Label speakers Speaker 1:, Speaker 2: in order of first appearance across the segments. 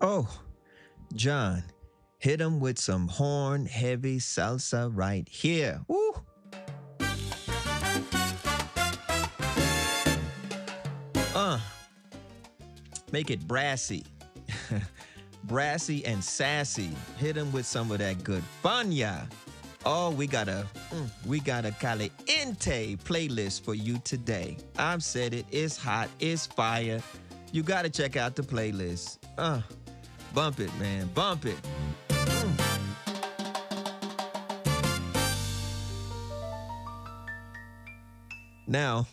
Speaker 1: Oh, John, hit him with some horn heavy salsa right here. Woo! Uh, make it brassy. Brassy and sassy. Hit him with some of that good fanya. Oh, we got a caliente playlist for you today. I've said it, it's hot, it's fire. You gotta check out the playlist. Bump it, man, bump it. Now,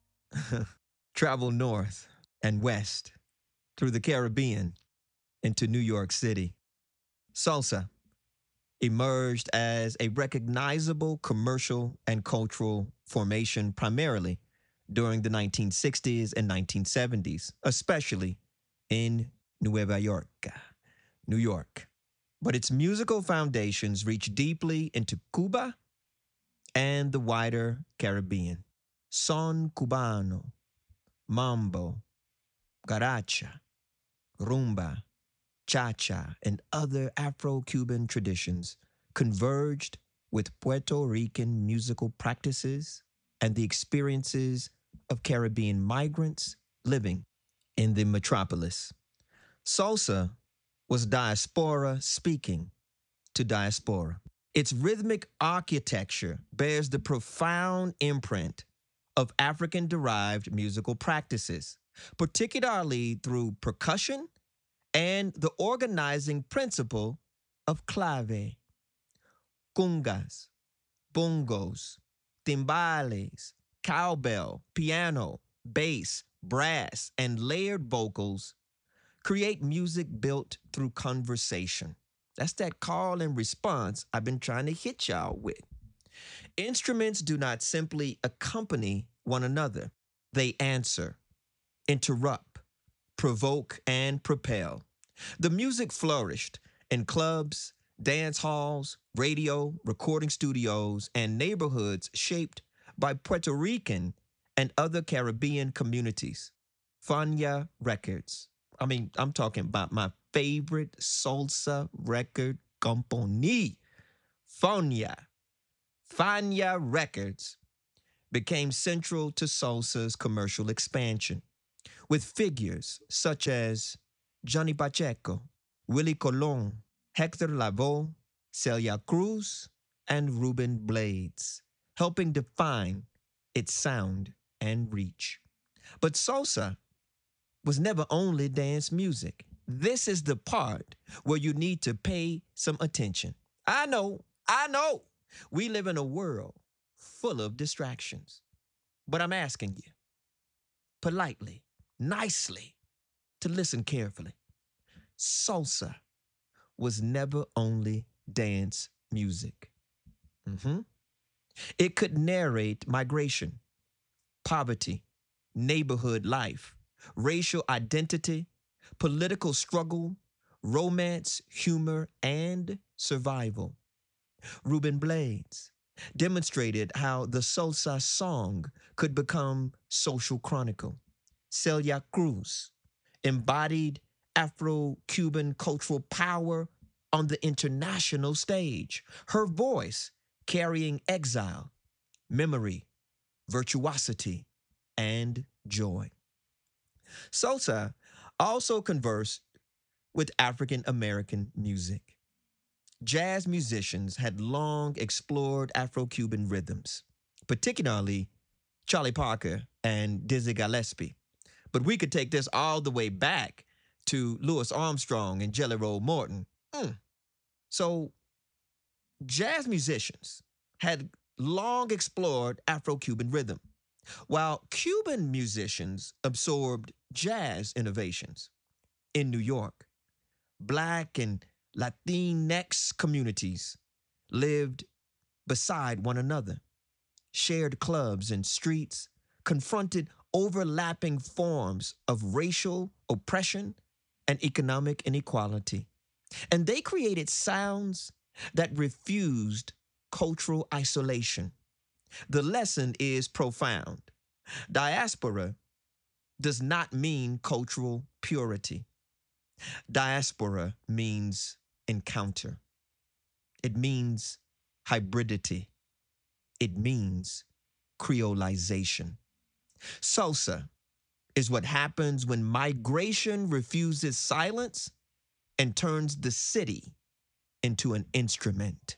Speaker 1: travel north and west through the Caribbean into New York City. Salsa emerged as a recognizable commercial and cultural formation primarily during the 1960s and 1970s, especially in Nueva York, New York. But its musical foundations reach deeply into Cuba and the wider Caribbean. Son cubano, mambo, garacha, rumba, cha cha, and other Afro Cuban traditions converged with Puerto Rican musical practices and the experiences of Caribbean migrants living in the metropolis. Salsa was diaspora speaking to diaspora. Its rhythmic architecture bears the profound imprint of African derived musical practices, particularly through percussion and the organizing principle of clave, congas, bongos, timbales, cowbell, piano, bass, brass, and layered vocals create music built through conversation. That's that call and response I've been trying to hit y'all with. Instruments do not simply accompany one another, they answer, interrupt, provoke, and propel. The music flourished in clubs, dance halls, radio, recording studios, and neighborhoods shaped by Puerto Rican and other Caribbean communities. Fania Records. I'm talking about my favorite salsa record company, Fania. Fania Records became central to salsa's commercial expansion, with figures such as Johnny Pacheco, Willie Colon, Hector Lavoe, Celia Cruz, and Ruben Blades, helping define its sound and reach. But salsa was never only dance music. This is the part where you need to pay some attention. I know, we live in a world full of distractions. But I'm asking you, politely, nicely, to listen carefully. Salsa was never only dance music. Mhm. It could narrate migration, poverty, neighborhood life, racial identity, political struggle, romance, humor, and survival. Ruben Blades demonstrated how the salsa song could become social chronicle. Celia Cruz embodied Afro Cuban cultural power on the international stage, her voice carrying exile, memory, virtuosity, and joy. Salsa also conversed with African American music. Jazz musicians had long explored Afro Cuban rhythms, particularly Charlie Parker and Dizzy Gillespie. But we could take this all the way back to Louis Armstrong and Jelly Roll Morton. So, jazz musicians had long explored Afro Cuban rhythm, while Cuban musicians absorbed jazz innovations. In New York, Black and Latinx communities lived beside one another, shared clubs and streets, confronted overlapping forms of racial oppression and economic inequality. And they created sounds that refused cultural isolation. The lesson is profound. Diaspora does not mean cultural purity. Diaspora means encounter, it means hybridity, it means creolization. Salsa is what happens when migration refuses silence and turns the city into an instrument.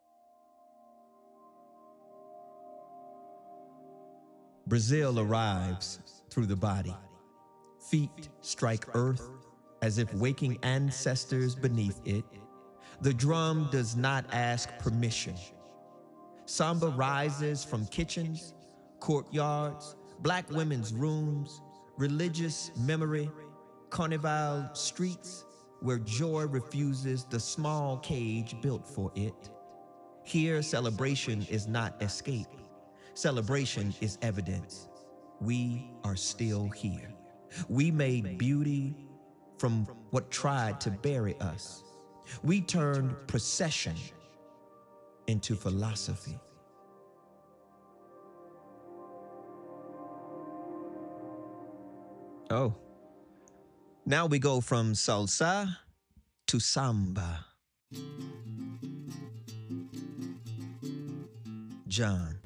Speaker 1: Brazil arrives through the body. Feet strike earth as if waking ancestors beneath it. The drum does not ask permission. Samba rises from kitchens, courtyards, black women's rooms, religious memory, carnival streets where joy refuses the small cage built for it. Here, celebration is not escape. Celebration is evidence. We are still here. We made beauty from what tried to bury us. We turned procession into philosophy. Oh, now we go from salsa to samba. John,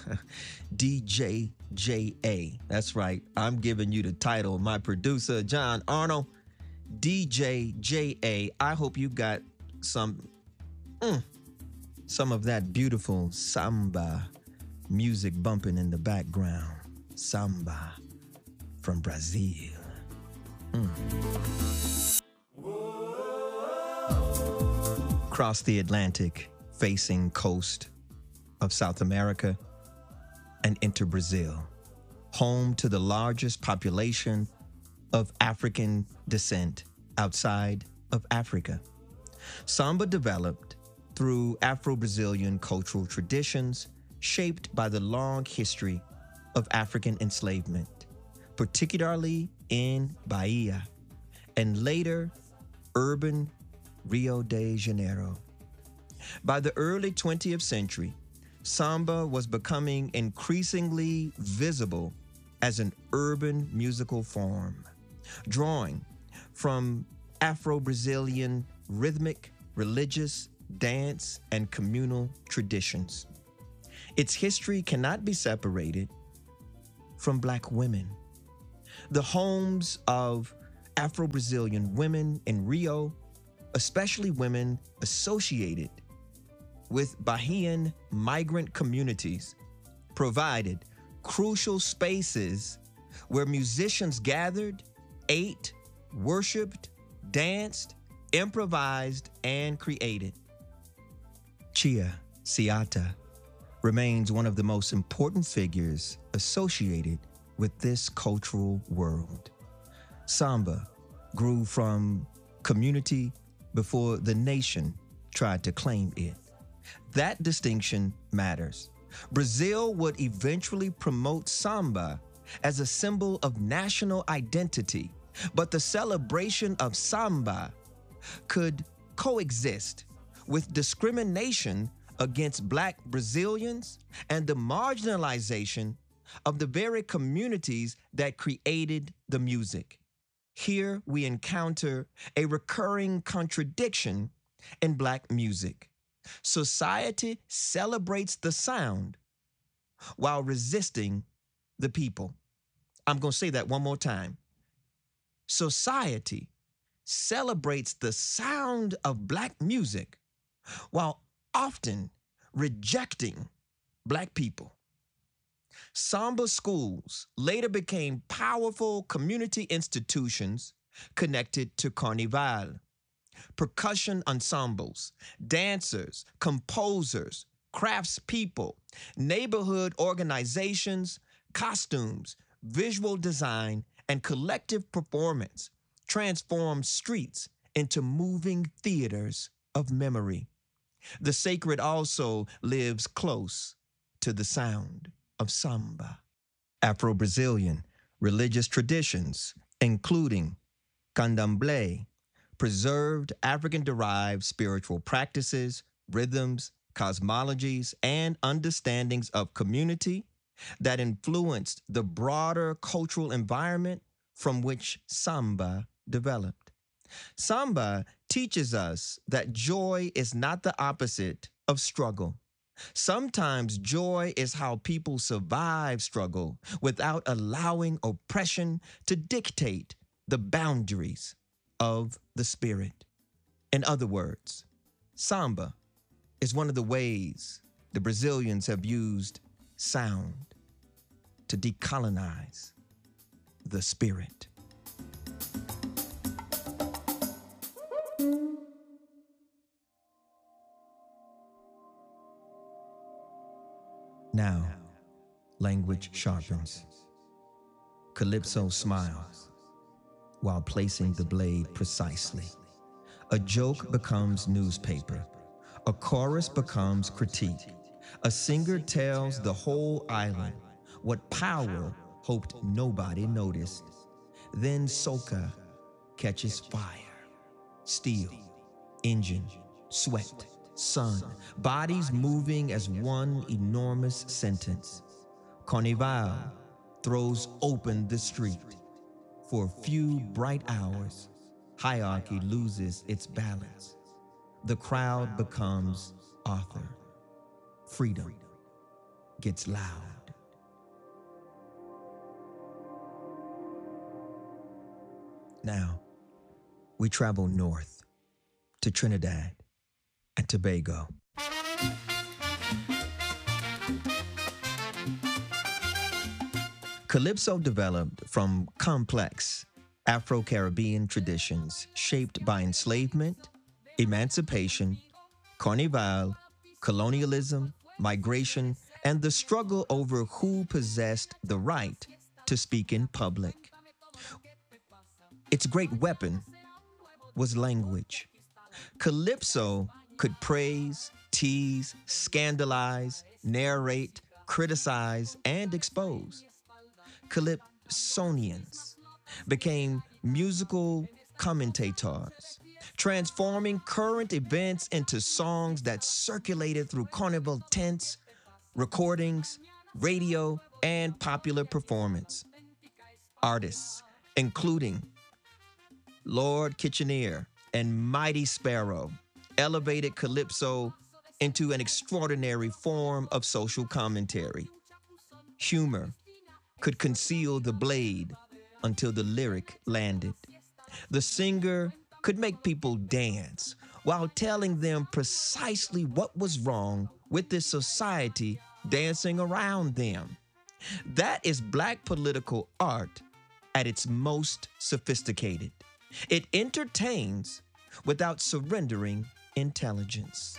Speaker 1: DJ JA. That's right. I'm giving you the title. My producer, John Arnold, DJ JA. I hope you got some some of that beautiful samba music bumping in the background. Samba from Brazil. Cross the Atlantic, facing coast of South America and enter Brazil, home to the largest population of African descent outside of Africa. Samba developed through Afro-Brazilian cultural traditions shaped by the long history of African enslavement, particularly in Bahia and later urban Rio de Janeiro. By the early 20th century, samba was becoming increasingly visible as an urban musical form, drawing from Afro-Brazilian rhythmic, religious, dance, and communal traditions. Its history cannot be separated from Black women. The homes of Afro-Brazilian women in Rio, especially women associated with Bahian migrant communities, provided crucial spaces where musicians gathered, ate, worshiped, danced, improvised, and created. Chia Ciata remains one of the most important figures associated with this cultural world. Samba grew from community before the nation tried to claim it. That distinction matters. Brazil would eventually promote samba as a symbol of national identity, but the celebration of samba could coexist with discrimination against Black Brazilians and the marginalization of the very communities that created the music. Here we encounter a recurring contradiction in Black music. Society celebrates the sound while resisting the people. I'm going to say that one more time. Society celebrates the sound of Black music while often rejecting Black people. Samba schools later became powerful community institutions connected to Carnival. Percussion ensembles, dancers, composers, craftspeople, neighborhood organizations, costumes, visual design, and collective performance transformed streets into moving theaters of memory. The sacred also lives close to the sound of samba. Afro-Brazilian religious traditions, including candomblé, preserved African-derived spiritual practices, rhythms, cosmologies, and understandings of community that influenced the broader cultural environment from which samba developed. Samba teaches us that joy is not the opposite of struggle. Sometimes joy is how people survive struggle without allowing oppression to dictate the boundaries of the spirit. In other words, samba is one of the ways the Brazilians have used sound to decolonize the spirit. Now, language sharpens. Calypso smiles while placing the blade precisely. A joke becomes newspaper. A chorus becomes critique. A singer tells the whole island what power hoped nobody noticed. Then soca catches fire. Steel, engine, sweat, sun, bodies moving as one enormous sentence. Carnival throws open the street. For a few bright hours, hierarchy loses its balance. The crowd becomes author. Freedom gets loud. Now, we travel north to Trinidad and Tobago. Calypso developed from complex Afro-Caribbean traditions shaped by enslavement, emancipation, carnival, colonialism, migration, and the struggle over who possessed the right to speak in public. Its great weapon was language. Calypso could praise, tease, scandalize, narrate, criticize, and expose. Calypsonians became musical commentators, transforming current events into songs that circulated through carnival tents, recordings, radio, and popular performance. Artists, including Lord Kitchener and Mighty Sparrow, elevated calypso into an extraordinary form of social commentary. Humor could conceal the blade until the lyric landed. The singer could make people dance while telling them precisely what was wrong with the society dancing around them. That is Black political art at its most sophisticated. It entertains without surrendering intelligence.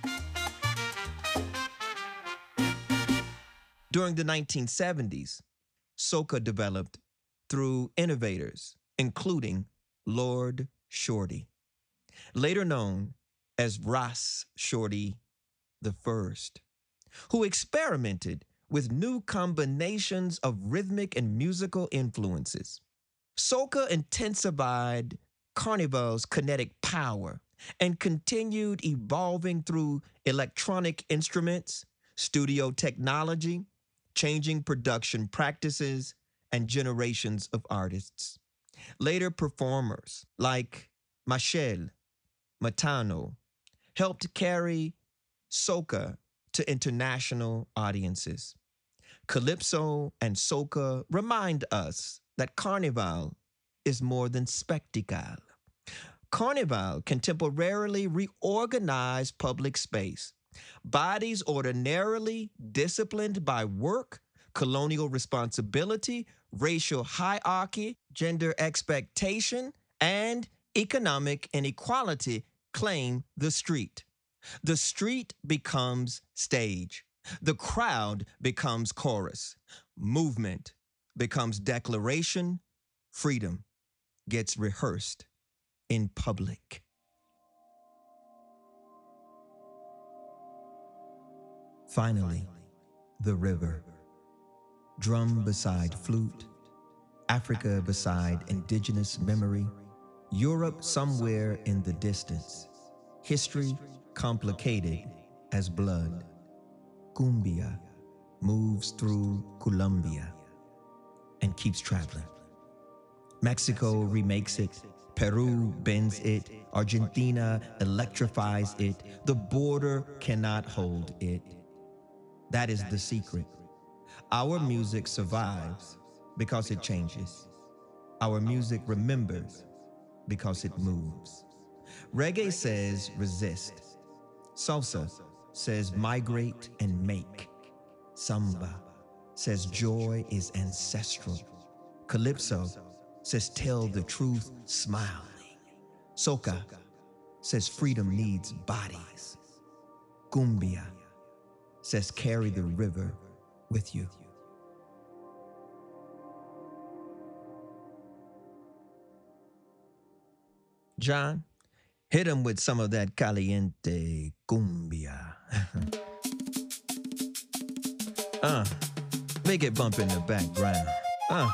Speaker 1: During the 1970s, soca developed through innovators, including Lord Shorty, later known as Ras Shorty I, who experimented with new combinations of rhythmic and musical influences. Soca intensified Carnival's kinetic power and continued evolving through electronic instruments, studio technology, changing production practices, and generations of artists. Later performers like Machel Montano helped carry soca to international audiences. Calypso and soca remind us that Carnival is more than spectacle. Carnival can temporarily reorganize public space. Bodies ordinarily disciplined by work, colonial responsibility, racial hierarchy, gender expectation, and economic inequality claim the street. The street becomes stage. The crowd becomes chorus. Movement becomes declaration. Freedom gets rehearsed in public. Finally, the river. Drum beside flute, Africa beside indigenous memory, Europe somewhere in the distance, history complicated as blood. Cumbia moves through Colombia and keeps traveling. Mexico remakes it, Peru bends it. Argentina electrifies it. The border cannot hold it. That is the secret. Our music survives because it changes. Our music remembers because it moves. Reggae says resist. Salsa says migrate and make. Samba says joy is ancestral. Calypso says tell the truth smiling. Soca says freedom needs bodies. Cumbia says carry the river with you. John, hit him with some of that caliente cumbia. uh, make it bump in the background. Uh.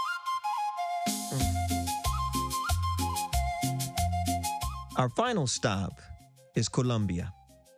Speaker 1: Our final stop is Colombia.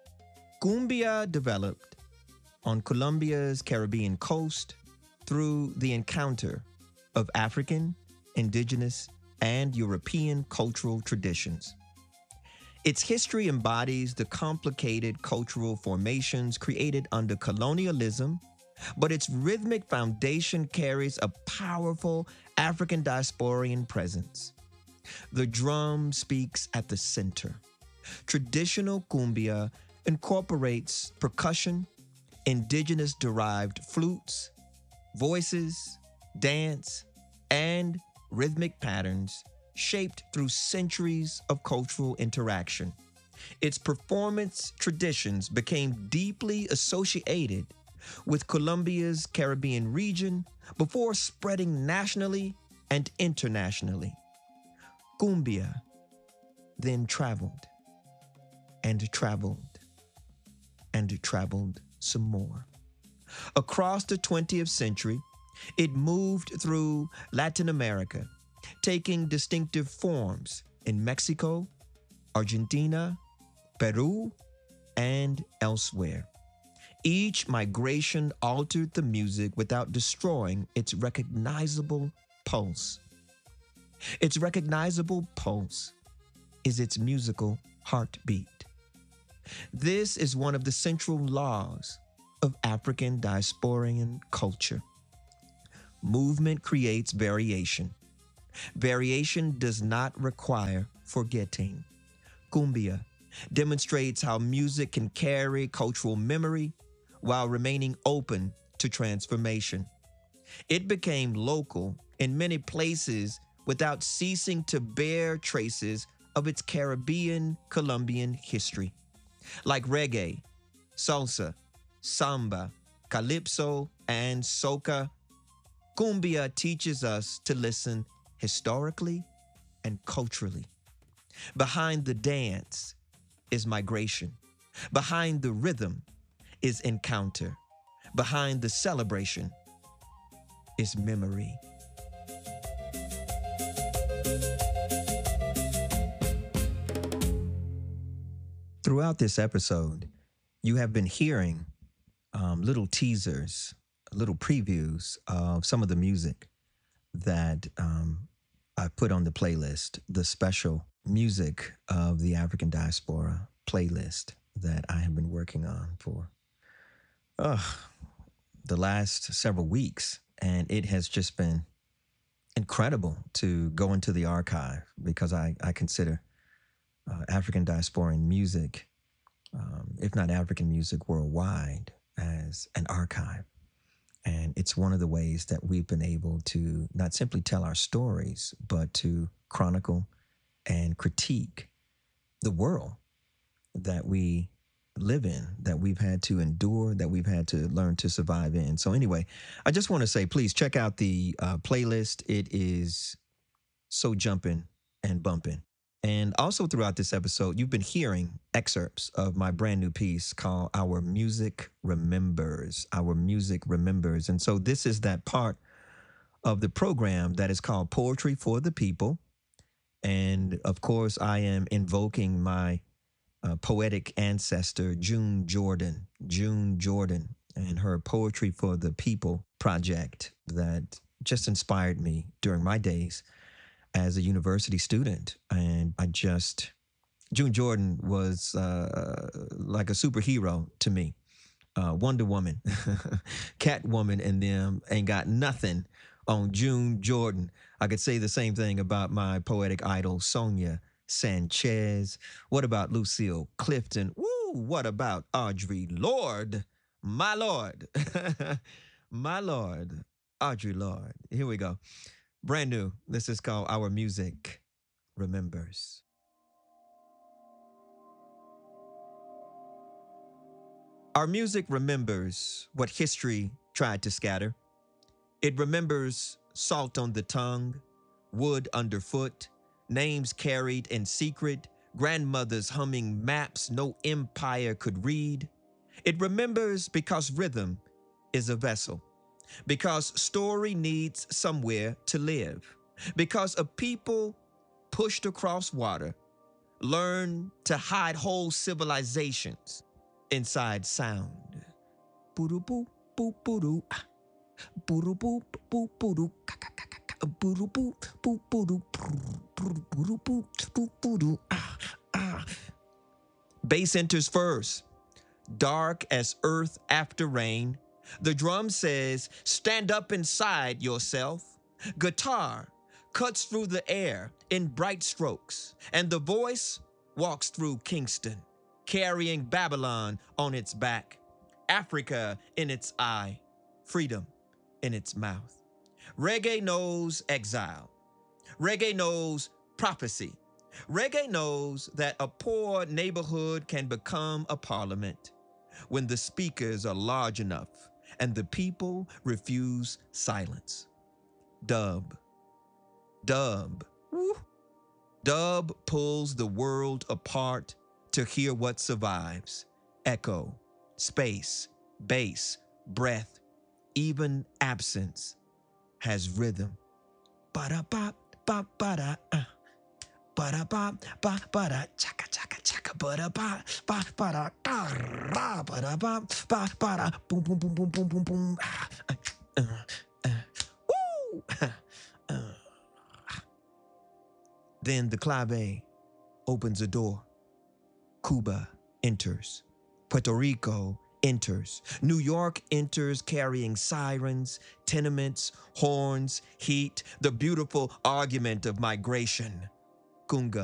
Speaker 1: Cumbia developed on Colombia's Caribbean coast through the encounter of African, indigenous, and European cultural traditions. Its history embodies the complicated cultural formations created under colonialism, but its rhythmic foundation carries a powerful African diasporian presence. The drum speaks at the center. Traditional cumbia incorporates percussion, indigenous-derived flutes, voices, dance, and rhythmic patterns shaped through centuries of cultural interaction. Its performance traditions became deeply associated with Colombia's Caribbean region before spreading nationally and internationally. Cumbia then traveled and traveled and traveled some more. Across the 20th century, it moved through Latin America, taking distinctive forms in Mexico, Argentina, Peru, and elsewhere. Each migration altered the music without destroying its recognizable pulse. Its recognizable pulse is its musical heartbeat. This is one of the central laws of African diasporian culture. Movement creates variation. Variation does not require forgetting. Cumbia demonstrates how music can carry cultural memory while remaining open to transformation. It became local in many places without ceasing to bear traces of its Caribbean Colombian history. Like reggae, salsa, samba, calypso, and soca, cumbia teaches us to listen historically and culturally. Behind the dance is migration. Behind the rhythm is encounter. Behind the celebration is memory. Throughout this episode, you have been hearing little teasers, little previews of some of the music that I put on the playlist, the special music of the African diaspora playlist that I have been working on for the last several weeks. And it has just been incredible to go into the archive because I consider African diasporan music, if not African music worldwide, as an archive. And it's one of the ways that we've been able to not simply tell our stories, but to chronicle and critique the world that we live in, that we've had to endure, that we've had to learn to survive in. So anyway, I just want to say, please check out the playlist. It is so jumping and bumping. And also throughout this episode, you've been hearing excerpts of my brand new piece called Our Music Remembers. Our Music Remembers. And so this is that part of the program that is called Poetry for the People. And of course, I am invoking my poetic ancestor, June Jordan, and her Poetry for the People project that just inspired me during my days as a university student. And June Jordan was like a superhero to me. Wonder Woman, Catwoman, and them ain't got nothing on June Jordan. I could say the same thing about my poetic idol, Sonia Sanchez. What about Lucille Clifton? Woo! What about Audre Lorde? My Lord. My Lord. Audre Lorde. Here we go. Brand new. This is called Our Music Remembers. Our music remembers what history tried to scatter. It remembers salt on the tongue, wood underfoot, names carried in secret, grandmothers humming maps no empire could read. It remembers because rhythm is a vessel, because story needs somewhere to live, because a people pushed across water learn to hide whole civilizations inside sound. Boo boo boo boo boo boo boo boo boo boo. Bass enters first, dark as earth after rain. The drum says, stand up inside yourself. Guitar cuts through the air in bright strokes, and the voice walks through Kingston, carrying Babylon on its back, Africa in its eye, freedom in its mouth. Reggae knows exile. Reggae knows prophecy. Reggae knows that a poor neighborhood can become a parliament when the speakers are large enough and the people refuse silence. Dub, dub, woo. Dub pulls the world apart to hear what survives. Echo, space, bass, breath, even absence has rhythm. Ba-da-ba, ba-ba-da, ba-da-ba, ba-ba-da, chaka, chaka, chaka, ba-da-ba, ba-ba-da, da-ra, ba-da-ba, ba-ba-da, boom, boom, boom, boom, boom, boom, boom. Woo! Then the clave opens a door. Cuba enters. Puerto Rico enters. New York enters carrying sirens, tenements, horns, heat, the beautiful argument of migration. Kunga